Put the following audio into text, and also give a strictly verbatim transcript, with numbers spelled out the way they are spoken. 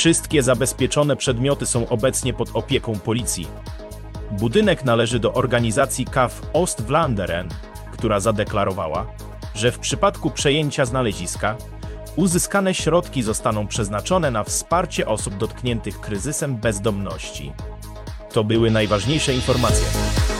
Wszystkie zabezpieczone przedmioty są obecnie pod opieką policji. Budynek należy do organizacji K A F Ost-Vlaanderen, która zadeklarowała, że w przypadku przejęcia znaleziska uzyskane środki zostaną przeznaczone na wsparcie osób dotkniętych kryzysem bezdomności. To były najważniejsze informacje.